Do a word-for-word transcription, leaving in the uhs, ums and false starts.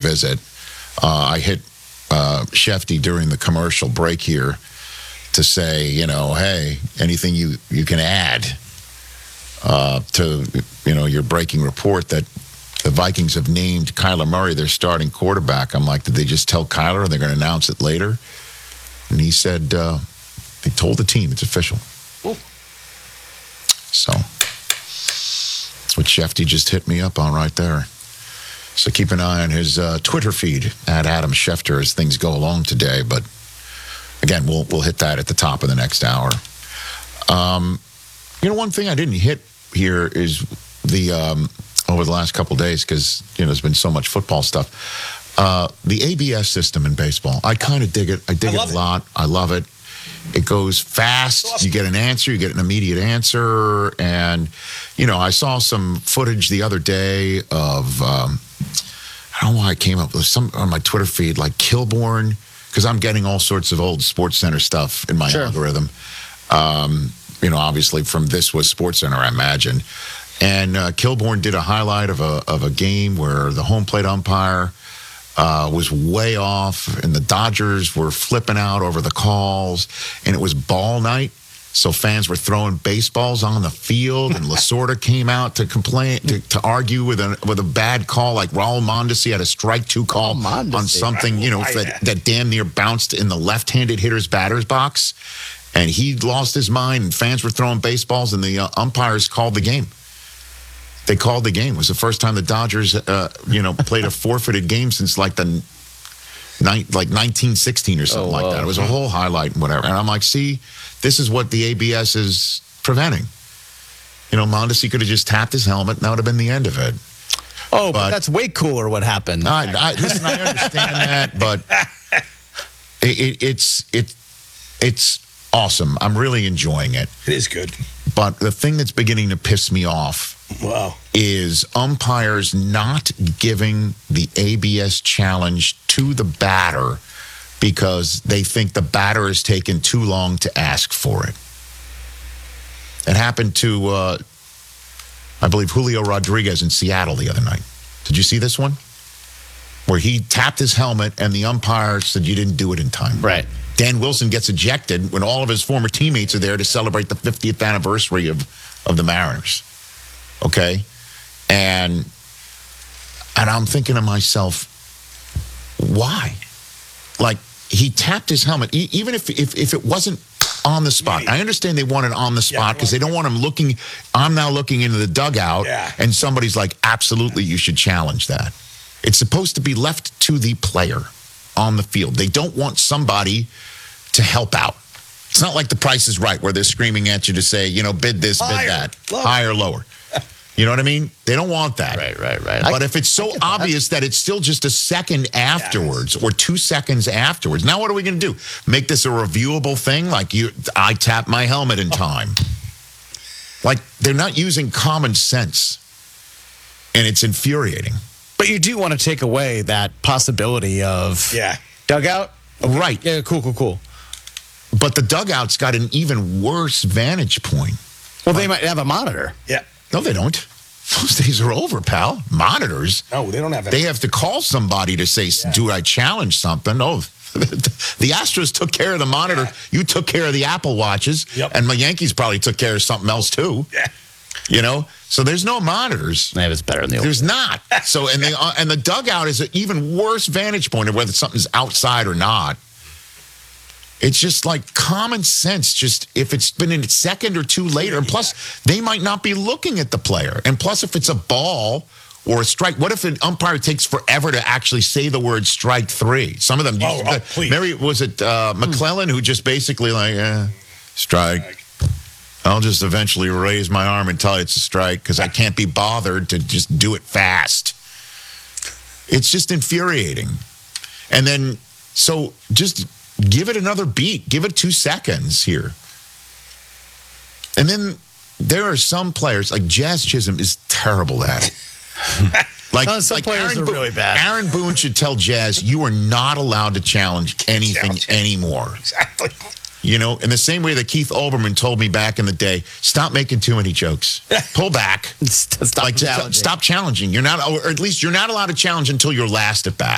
visit. Uh, I hit uh, Shefty during the commercial break here to say, you know, hey, anything you, you can add uh, to, you know, your breaking report that the Vikings have named Kyler Murray their starting quarterback. I'm like, did they just tell Kyler they're going to announce it later? And he said, uh, they told the team it's official. Ooh. So that's what Shefty just hit me up on right there. So keep an eye on his uh, Twitter feed at Adam Schefter as things go along today. But again, we'll we'll hit that at the top of the next hour. Um, you know, one thing I didn't hit here is the um, over the last couple of days because you know there's been so much football stuff. Uh, the A B S system in baseball, I kind of dig it. I dig I it a lot. It. I love it. It goes fast. Awesome. You get an answer. You get an immediate answer. And, you know, I saw some footage the other day of, um, I don't know why I came up with some on my Twitter feed, like Kilborn, because I'm getting all sorts of old SportsCenter stuff in my sure. algorithm. Um, you know, obviously from This Was SportsCenter, I imagine. And uh, Kilborn did a highlight of a of a game where the home plate umpire Uh, was way off, and the Dodgers were flipping out over the calls, and it was ball night, so fans were throwing baseballs on the field, and Lasorda came out to complain, to, to argue with a with a bad call, like Raul Mondesi had a strike two call on something, you know, that, that damn near bounced in the left-handed hitter's batter's box, and he lost his mind, and fans were throwing baseballs, and the uh, umpires called the game. They called the game. It was the first time the Dodgers, uh, you know, played a forfeited game since like the ni- like nineteen sixteen or something oh, like that. It was a whole highlight and whatever. And I'm like, see, this is what the A B S is preventing. You know, Mondesi could have just tapped his helmet, and that would have been the end of it. Oh, but, but that's way cooler what happened. I, I, listen, I understand that, but it, it, it's it, it's awesome. I'm really enjoying it. It is good. But the thing that's beginning to piss me off wow. is umpires not giving the A B S challenge to the batter because they think the batter has taken too long to ask for it. It happened to, uh, I believe, Julio Rodriguez in Seattle the other night. Did you see this one? Where he tapped his helmet and the umpire said, you didn't do it in time. Right. Dan Wilson gets ejected when all of his former teammates are there to celebrate the fiftieth anniversary of, of the Mariners. Okay? And and I'm thinking to myself, why? Like, he tapped his helmet, e- even if, if if it wasn't on the spot. I understand they want it on the spot because yeah, they don't want him looking. I'm now looking into the dugout, yeah. and somebody's like, absolutely, you should challenge that. It's supposed to be left to the player on the field. They don't want somebody to help out. It's not like The Price is Right where they're screaming at you to say, you know, bid this, higher, bid that, lower. higher, lower. You know what I mean? They don't want that. Right, right, right. But I, if it's so obvious that. that it's still just a second afterwards yes. or two seconds afterwards, now what are we going to do? Make this a reviewable thing? Like, you, I tapped my helmet in time. Like, they're not using common sense. And it's infuriating. But you do want to take away that possibility of yeah. dugout? Okay. Right. Yeah, cool, cool, cool. But the dugout's got an even worse vantage point. Well, like, they might have a monitor. Yeah. No, they don't. Those days are over, pal. Monitors. No, they don't have that. They have to call somebody to say, yeah. do I challenge something? Oh, the Astros took care of the monitor. Yeah. You took care of the Apple Watches. Yep. And my Yankees probably took care of something else, too. Yeah. You know? So there's no monitors. Yeah, it's better than the old. There's not. So, and, they, uh, and the dugout is an even worse vantage point of whether something's outside or not. It's just like common sense. Just if it's been a second or two later, and plus they might not be looking at the player. And plus, if it's a ball or a strike, what if an umpire takes forever to actually say the word strike three? Some of them. Oh, uh, oh, Mary, was it uh, McClellan who just basically like eh, strike? I'll just eventually raise my arm and tell you it's a strike because I can't be bothered to just do it fast. It's just infuriating. And then so just. Give it another beat. Give it two seconds here. And then there are some players, like Jazz Chisholm is terrible at it. Like, no, some like players Aaron are Bo- really bad. Aaron Boone should tell Jazz, you are not allowed to challenge anything challenge anymore. Exactly. You know, in the same way that Keith Olbermann told me back in the day, stop making too many jokes. Pull back. Stop like, challenging. Stop challenging. You're not, or at least you're not allowed to challenge until your last at bat.